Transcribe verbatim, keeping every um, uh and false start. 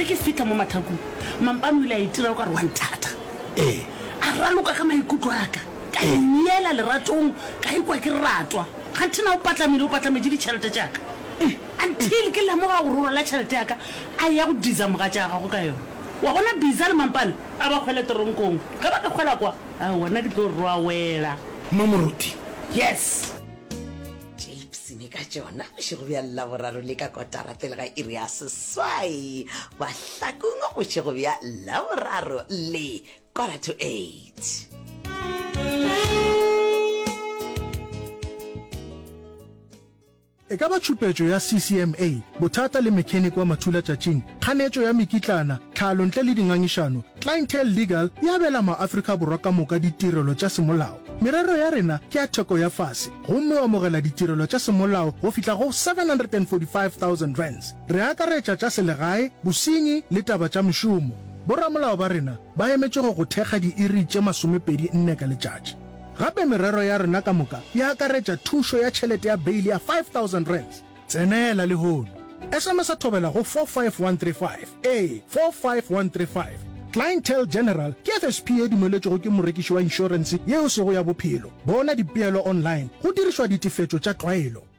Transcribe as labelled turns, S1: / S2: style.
S1: ke fitla mo mathakong mampane o ile a itira o ka re wa nthata
S2: ee
S1: a raloka ka maikutlo aka ka ineela leratong ka ikwa ke ratwa ga nthena o patlamele o patlamedi ditšhelete jaaka until ke lamoga go rola tšhelete yaka a ya go disa moga tša gago ka yone wa bona bisa le mampane a ba kgwele toronkong ga ba ka kgwela kwa a wona ke tlo roa wela
S2: mamoruti
S1: yes
S3: ne ka tsona go bja laboraro le ka kotara pele ga iri ya seswai wa hlakong go go bja laboraro le quarter to eight.
S4: E ka ba tshupetso ya C C M A bothata le mechanic wa mathula tšatšing kganetšo ya mekitlana tlhalo ntle le dingangišano clientele legal ya bela maafrika borwa ka moka ditirelo tša semolao merero ya rena ke ya theko ya fase gomme o amogela ditirelo tša semolao go fihla go seven hundred forty-five thousand rands re akaretša tša selegae bosenyi le taba tša mešomo boramolao ba rena ba emetše go go thekga diiri tše masomepedi nne ka letšatši gape merero ya rena ka moka ya akaretša thušo ya tšhelete ya beili ya five thousand rands tsenela le hono S M S a thobela go four five one three five a four five one three five Clientele General ke F S P e dumeletšego ke morekiši wa insurance yeo sego ya bophelo bona dipeelo online go dirišwa ditefetšo tša tlwaelo